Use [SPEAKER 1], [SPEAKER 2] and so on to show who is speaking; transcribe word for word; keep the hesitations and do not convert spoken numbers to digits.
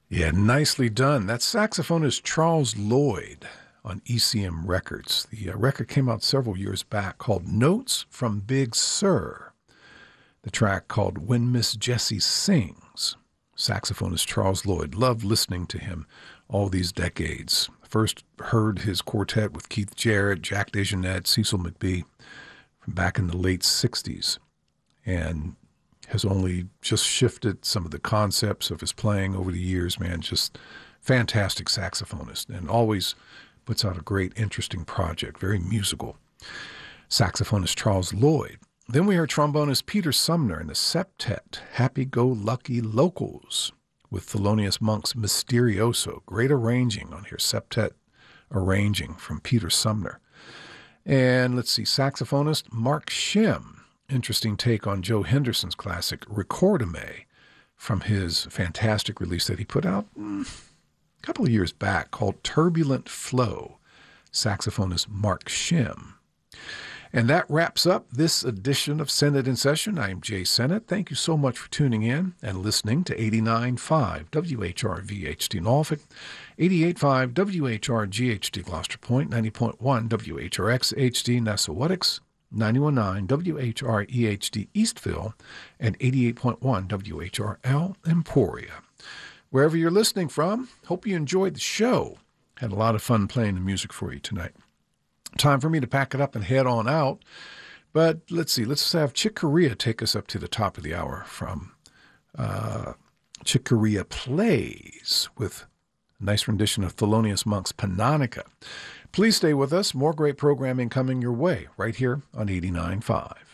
[SPEAKER 1] Yeah, nicely done. That saxophonist Charles Lloyd on E C M Records. The uh, record came out several years back called Notes from Big Sur. The track called When Miss Jessie Sings. Saxophonist Charles Lloyd. Loved listening to him all these decades. First heard his quartet with Keith Jarrett, Jack DeJohnette, Cecil McBee from back in the late sixties. And has only just shifted some of the concepts of his playing over the years, man. Just fantastic saxophonist and always puts out a great, interesting project, very musical. Saxophonist Charles Lloyd. Then we heard trombonist Peter Sumner and the Septet, Happy-Go-Lucky Locals, with Thelonious Monk's Mysterioso. Great arranging on here, Septet arranging from Peter Sumner. And let's see, saxophonist Mark Shim. Interesting take on Joe Henderson's classic Recordame from his fantastic release that he put out mm, a couple of years back called Turbulent Flow, saxophonist Mark Shim. And that wraps up this edition of Senate in Session. I am Jay Sennett. Thank you so much for tuning in and listening to eighty-nine point five W H R V H D Norfolk, eighty-eight point five W H R G H D Gloucester Point, ninety point one W H R X H D Nessawatix, ninety-one point nine W H R E H D Eastville, and eighty-eight point one W H R L Emporia. Wherever you're listening from, hope you enjoyed the show. Had a lot of fun playing the music for you tonight. Time for me to pack it up and head on out. But let's see, let's have Chick Corea take us up to the top of the hour from uh, Chick Corea Plays with a nice rendition of Thelonious Monk's Panonica. Please stay with us. More great programming coming your way right here on eighty-nine point five.